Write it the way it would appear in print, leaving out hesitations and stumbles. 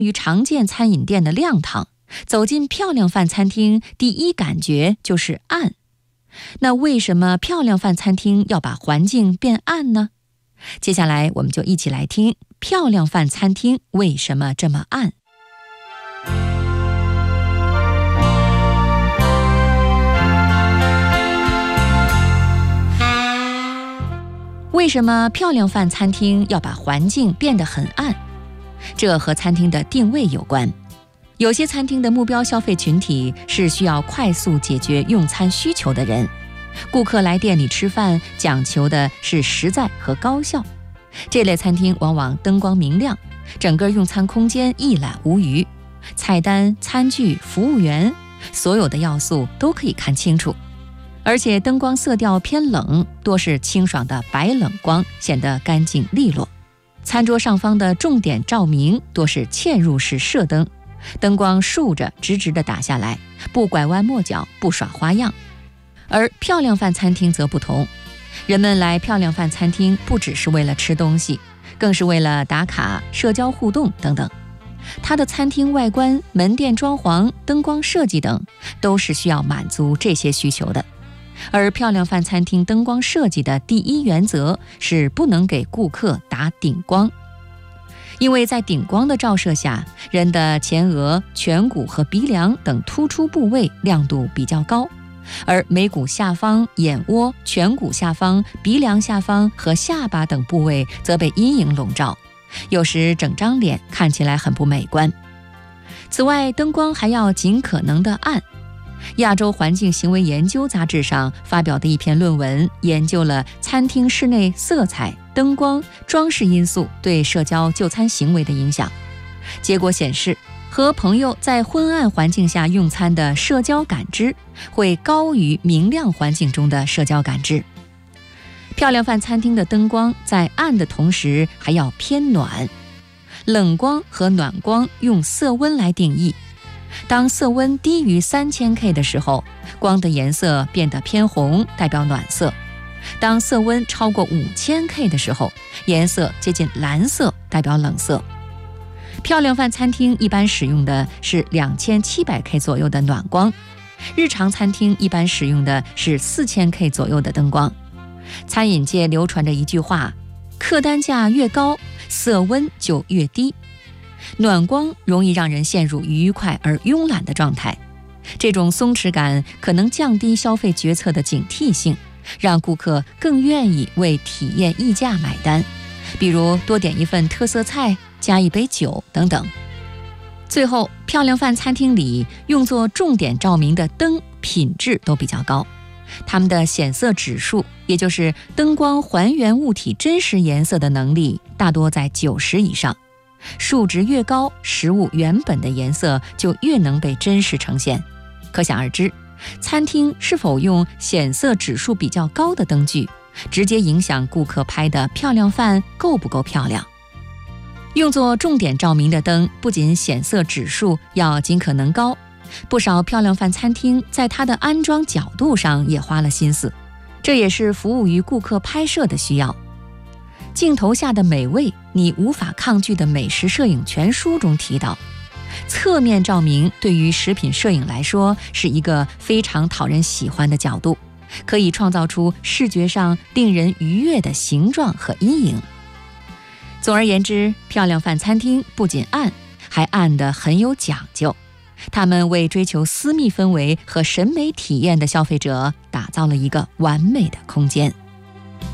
于常见餐饮店的亮堂，走进漂亮饭餐厅，第一感觉就是暗。那为什么漂亮饭餐厅要把环境变暗呢？接下来我们就一起来听漂亮饭餐厅为什么这么暗。为什么漂亮饭餐厅要把环境变得很暗？这和餐厅的定位有关。有些餐厅的目标消费群体是需要快速解决用餐需求的人，顾客来店里吃饭讲求的是实在和高效。这类餐厅往往灯光明亮，整个用餐空间一览无余，菜单、餐具、服务员，所有的要素都可以看清楚。而且灯光色调偏冷，多是清爽的白冷光，显得干净利落。餐桌上方的重点照明多是嵌入式射灯，灯光竖着直直地打下来，不拐弯抹角，不耍花样。而漂亮饭餐厅则不同，人们来漂亮饭餐厅不只是为了吃东西，更是为了打卡、社交互动等等。它的餐厅外观、门店装潢、灯光设计等，都是需要满足这些需求的。而漂亮饭餐厅灯光设计的第一原则是不能给顾客打顶光，因为在顶光的照射下，人的前额、颧骨和鼻梁等突出部位亮度比较高，而眉骨下方、眼窝、颧骨下方、鼻梁下方和下巴等部位则被阴影笼罩，有时整张脸看起来很不美观。此外，灯光还要尽可能的暗。亚洲环境行为研究杂志上发表的一篇论文，研究了餐厅室内色彩、灯光、装饰因素对社交就餐行为的影响。结果显示，和朋友在昏暗环境下用餐的社交感知会高于明亮环境中的社交感知。漂亮饭餐厅的灯光在暗的同时还要偏暖，冷光和暖光用色温来定义。当色温低于3000K 的时候，光的颜色变得偏红，代表暖色；当色温超过5000K 的时候，颜色接近蓝色，代表冷色。漂亮饭餐厅一般使用的是2700K 左右的暖光，日常餐厅一般使用的是4000K 左右的灯光。餐饮界流传着一句话：客单价越高，色温就越低。暖光容易让人陷入愉快而慵懒的状态，这种松弛感可能降低消费决策的警惕性，让顾客更愿意为体验溢价买单，比如多点一份特色菜，加一杯酒等等。最后，漂亮饭餐厅里用作重点照明的灯品质都比较高，它们的显色指数，也就是灯光还原物体真实颜色的能力，大多在90以上。数值越高，食物原本的颜色就越能被真实呈现。可想而知，餐厅是否用显色指数比较高的灯具，直接影响顾客拍的漂亮饭够不够漂亮。用作重点照明的灯，不仅显色指数要尽可能高，不少漂亮饭餐厅在它的安装角度上也花了心思，这也是服务于顾客拍摄的需要。镜头下的美味，你无法抗拒的美食摄影全书中提到，侧面照明对于食品摄影来说是一个非常讨人喜欢的角度，可以创造出视觉上令人愉悦的形状和阴影。总而言之，漂亮饭餐厅不仅暗，还暗得很有讲究。他们为追求私密氛围和审美体验的消费者打造了一个完美的空间。